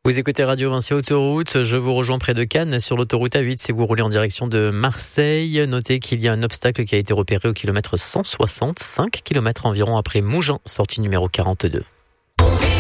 Vous écoutez Radio Vinci Autoroute, je vous rejoins près de Cannes sur l'autoroute A8 si vous roulez en direction de Marseille. Notez qu'il y a un obstacle qui a été repéré au kilomètre 160, 5 km environ après Mougins, sortie numéro 42.